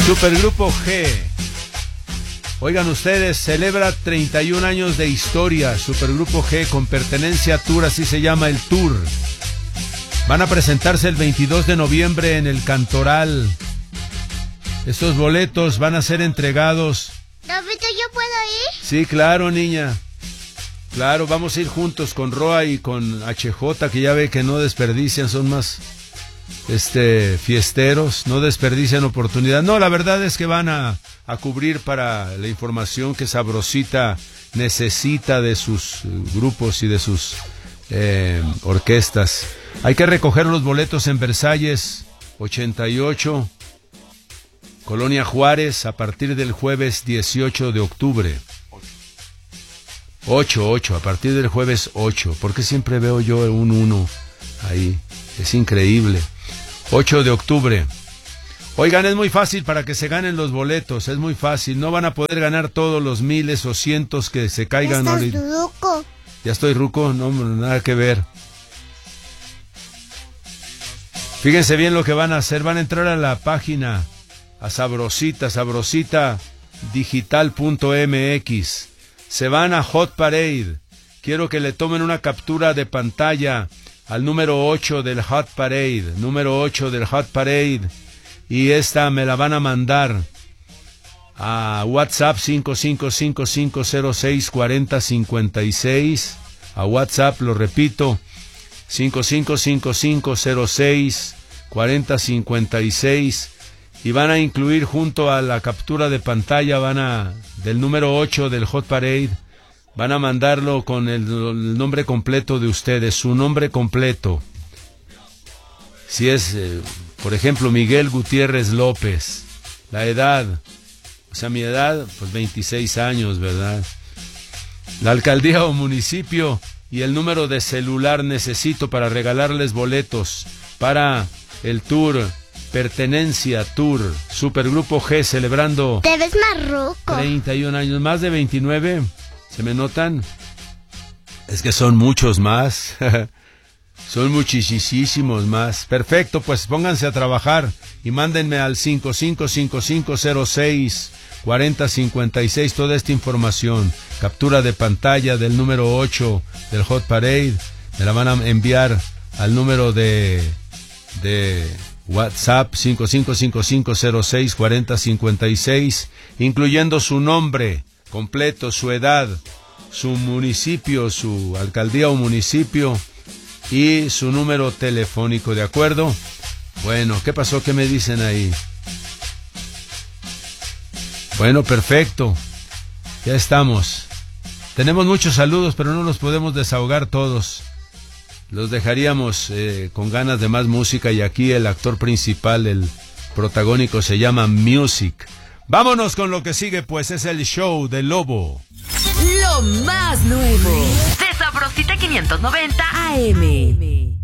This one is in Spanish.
Supergrupo G. Oigan ustedes, celebra 31 años de historia. Supergrupo G con pertenencia a Tour, así se llama el tour. Van a presentarse el 22 de noviembre en el Cantoral. Estos boletos van a ser entregados. David, ¿yo puedo ir? Sí, claro, niña. Claro, vamos a ir juntos con Roa y con HJ, que ya ve que no desperdician, son más fiesteros, no desperdician oportunidad. No, la verdad es que van a cubrir para la información que Sabrosita necesita de sus grupos y de sus orquestas. Hay que recoger los boletos en Versalles 88, Colonia Juárez, a partir del jueves 18 de octubre. 8, a partir del jueves 8. ¿Por qué siempre veo yo un 1 ahí? Es increíble. 8 de octubre. Oigan, es muy fácil para que se ganen los boletos, es muy fácil. No van a poder ganar todos los miles o cientos que se caigan. ¿Ya estás ruco? ¿Ya estoy ruco? No, nada que ver. Fíjense bien lo que van a hacer. Van a entrar a la página, a sabrositadigital.mx. Se van a Hot Parade. Quiero que le tomen una captura de pantalla al número 8 del Hot Parade. Número 8 del Hot Parade. Y esta me la van a mandar a WhatsApp 5555064056. A WhatsApp, lo repito, 5555064056. Y van a incluir junto a la captura de pantalla, del número 8 del Hot Parade, van a mandarlo con el nombre completo de ustedes, su nombre completo. Si es, por ejemplo, Miguel Gutiérrez López, la edad, o sea, mi edad, pues 26 años, ¿verdad? La alcaldía o municipio y el número de celular necesito para regalarles boletos para el tour. Pertenencia Tour, Supergrupo G, celebrando... Te ves más ruco. 31 años, más de 29, ¿se me notan? Es que son muchos más, son muchísimos más. Perfecto, pues pónganse a trabajar y mándenme al 5555064056 toda esta información. Captura de pantalla del número 8 del Hot Parade, me la van a enviar al número de WhatsApp 5555064056, incluyendo su nombre completo, su edad, su municipio, su alcaldía o municipio y su número telefónico, ¿de acuerdo? Bueno, ¿qué pasó? ¿Qué me dicen ahí? Bueno, perfecto. Ya estamos. Tenemos muchos saludos, pero no los podemos desahogar todos. Los dejaríamos con ganas de más música y aquí el actor principal, el protagónico, se llama Music. Vámonos con lo que sigue, pues es el show de Lobo. Lo más nuevo de Sabrosita 590 AM.